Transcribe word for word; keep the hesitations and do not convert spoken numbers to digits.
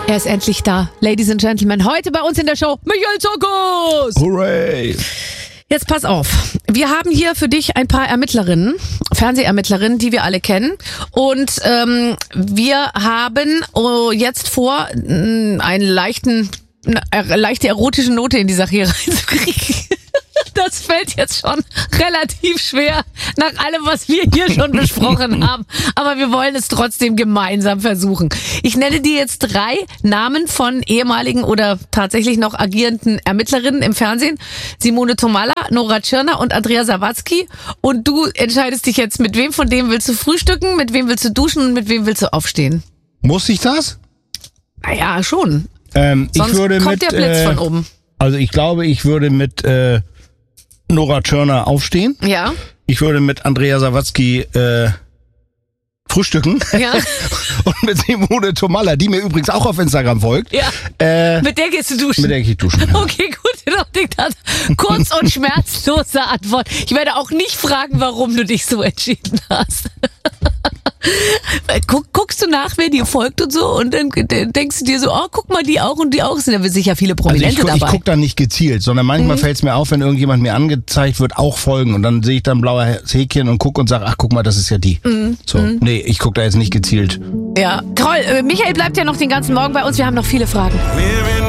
Er ist endlich da. Ladies and Gentlemen, heute bei uns in der Show Michael Zirkus. Hooray! Jetzt pass auf. Wir haben hier für dich ein paar Ermittlerinnen, Fernsehermittlerinnen, die wir alle kennen. Und ähm, wir haben oh, jetzt vor, einen leichten, eine leichte erotische Note in die Sache hier reinzukriegen. Das fällt jetzt schon relativ schwer nach allem, was wir hier schon besprochen haben. Aber wir wollen es trotzdem gemeinsam versuchen. Ich nenne dir jetzt drei Namen von ehemaligen oder tatsächlich noch agierenden Ermittlerinnen im Fernsehen. Simone Tomalla, Nora Tschirner und Andrea Sawatzki. Und du entscheidest dich jetzt, mit wem von dem willst du frühstücken, mit wem willst du duschen und mit wem willst du aufstehen. Muss ich das? Naja, schon. Ähm, Sonst ich würde kommt mit, der Blitz äh, von oben. Also ich glaube, ich würde mit äh, Nora Tschirner aufstehen. Ja. Ich würde mit Andrea Sawatzki äh, frühstücken. Ja. Und mit Simone Tomalla, die mir übrigens auch auf Instagram folgt. Ja. Äh, Mit der gehst du duschen. mit der gehe ich duschen. Ja. Okay, gut, noch Diktat. Kurz und schmerzlose Antwort. Ich werde auch nicht fragen, warum du dich so entschieden hast. Guck, guckst du nach, wer dir folgt und so, und dann denkst du dir so, oh, guck mal, die auch und die auch, sind ja sicher viele Also Prominente ich, gu- ich dabei. gucke da nicht gezielt, sondern manchmal Mhm. fällt es mir auf, wenn irgendjemand mir angezeigt wird, auch folgen, und dann sehe ich dann blaues Häkchen und gucke und sage, ach guck mal, das ist ja die. Mhm. So, nee, ich gucke da jetzt nicht gezielt. Ja, toll. Äh, Michael bleibt ja noch den ganzen Morgen bei uns, wir haben noch viele Fragen.